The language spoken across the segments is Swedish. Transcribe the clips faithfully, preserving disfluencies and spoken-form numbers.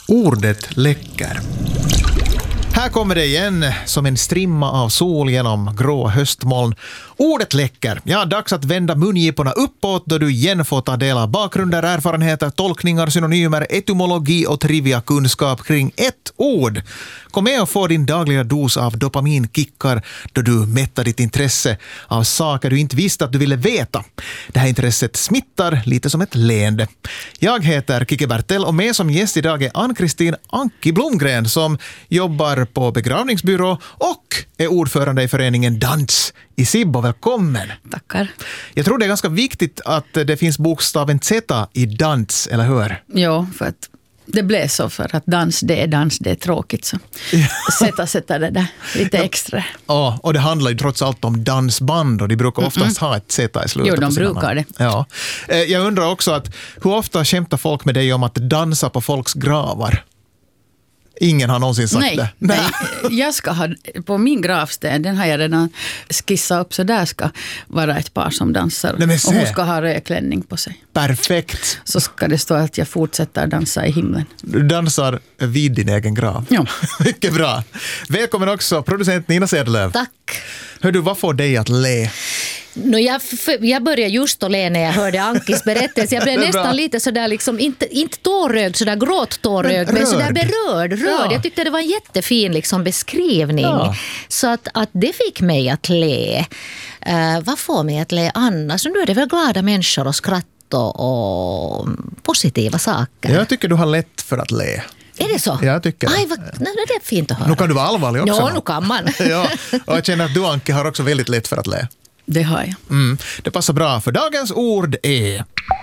Ordet läcker. Här kommer det igen som en strimma av sol genom grå höstmoln. Ordet läcker. Ja, dags att vända mungiporna uppåt då du igen får ta del av bakgrunder, erfarenheter, tolkningar, synonymer, etymologi och trivia-kunskap kring ett ord. Kom med och få din dagliga dos av dopaminkickar då du mättar ditt intresse av saker du inte visste att du ville veta. Det här intresset smittar lite som ett leende. Jag heter Kike Bertel och med som gäst idag är Ann-Kristin Anki Blomgren som jobbar på begravningsbyrå och är ordförande i föreningen Dans i Sibbo. Välkommen! Tackar. Jag tror det är ganska viktigt att det finns bokstaven Z i dans, eller hur? Ja, för att det blev så för att dans, det är dans, det är tråkigt så. Sätta, sätta det där lite extra. Ja, och det handlar ju trots allt om dansband och de brukar oftast mm-hmm. ha ett Z i slutet. Jo, de brukar det. Ja. Jag undrar också att hur ofta kämpar folk med dig om att dansa på folks gravar? Ingen har någonsin sagt nej, det. Nej, jag ska ha, på min gravsten, den har jag redan skissat upp, så där ska vara ett par som dansar. Nej, och hon ska ha rödklänning på sig. Perfekt. Så ska det stå att jag fortsätter dansa i himlen. Du dansar vid din egen grav. Ja. Mycket bra. Välkommen också, producent Nina Sedelöv. Tack. Hör du, vad får dig att le? No, jag, jag började just att le när jag hörde Ankis berättelse. Jag blev nästan lite sådär, liksom, inte, inte tårögd, sådär gråttårögd, men, men sådär berörd. Rörd. Ja. Jag tyckte det var en jättefin liksom, beskrivning. Ja. Så att, att det fick mig att le. Uh, vad får mig att le annars? Nu är det väl glada människor och skratt och, och positiva saker. Jag tycker du har lätt för att le. Är det så? Jag tycker Aj, vad, nej, det är fint att höra. Nu kan du vara allvarlig också. Ja, nu kan man. Ja, och jag känner att du, Anki, har också väldigt lätt för att le. Det har jag. Mm, det passar bra, för dagens ord är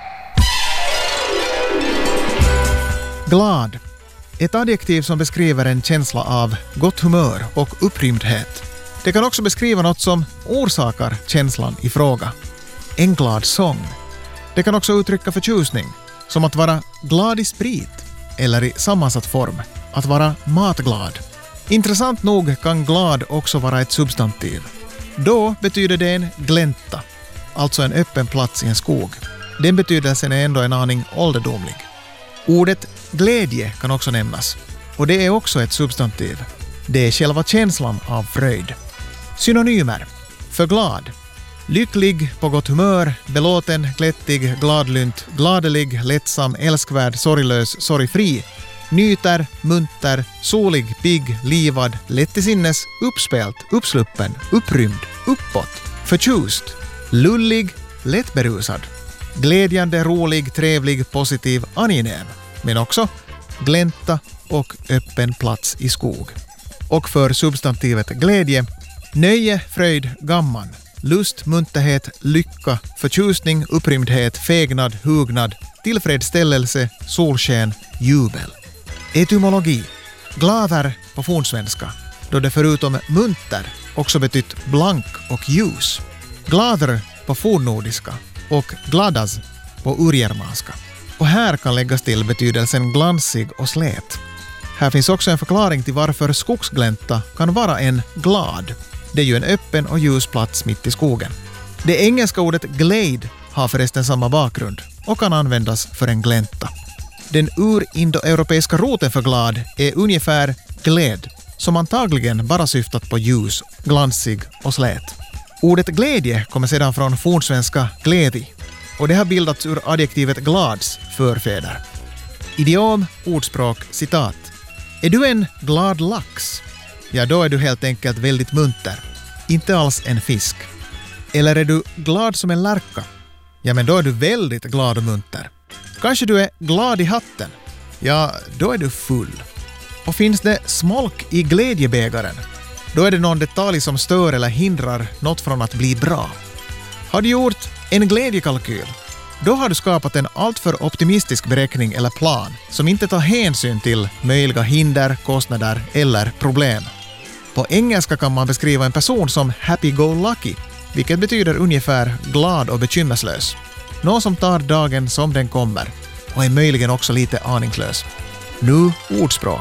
glad. Ett adjektiv som beskriver en känsla av gott humör och upprymdhet. Det kan också beskriva något som orsakar känslan i fråga. En glad sång. Det kan också uttrycka förtjusning, som att vara glad i sprit eller i sammansatt form, att vara matglad. Intressant nog kan glad också vara ett substantiv. Då betyder det en glänta, alltså en öppen plats i en skog. Den betydelsen är ändå en aning ålderdomlig. Ordet glädje kan också nämnas, och det är också ett substantiv. Det är själva känslan av fröjd. Synonymer: för glad, lycklig, på gott humör, belåten, glättig, gladlynt, gladelig, lättsam, älskvärd, sorglös, sorgfri, nyter, munter, solig, pigg, livad, lätt till sinnes, uppspelt, uppsluppen, upprymd, uppåt, förtjust, lullig, lättberusad, glädjande, rolig, trevlig, positiv, angenäm, men också glänta och öppen plats i skog. Och för substantivet glädje, nöje, fröjd, gamman, lust, munterhet, lycka, förtjusning, upprymdhet, fegnad, hugnad, tillfredsställelse, solsken, jubel. Etymologi. Glader på fornsvenska, då det förutom munter också betytt blank och ljus. Glader på fornnordiska och gladas på urgermanska. Och här kan läggas till betydelsen glansig och slät. Här finns också en förklaring till varför skogsglänta kan vara en glad. Det är ju en öppen och ljus plats mitt i skogen. Det engelska ordet glade har förresten samma bakgrund och kan användas för en glänta. Den urindoeuropeiska roten för glad är ungefär gläd, som antagligen bara syftat på ljus, glansig och slät. Ordet glädje kommer sedan från fornsvenska glädje, och det har bildats ur adjektivet glads förfäder. Idiom, ordspråk, citat. Är du en glad lax? Ja, då är du helt enkelt väldigt munter. Inte alls en fisk. Eller är du glad som en lärka? Ja, men då är du väldigt glad och munter. Kanske du är glad i hatten? Ja, då är du full. Och finns det smolk i glädjebägaren? Då är det någon detalj som stör eller hindrar något från att bli bra. Har du gjort en glädjekalkyl? Då har du skapat en alltför optimistisk beräkning eller plan som inte tar hänsyn till möjliga hinder, kostnader eller problem. På engelska kan man beskriva en person som happy-go-lucky, vilket betyder ungefär glad och bekymmerslös. Någon som tar dagen som den kommer och är möjligen också lite aningslös. Nu ordspråk.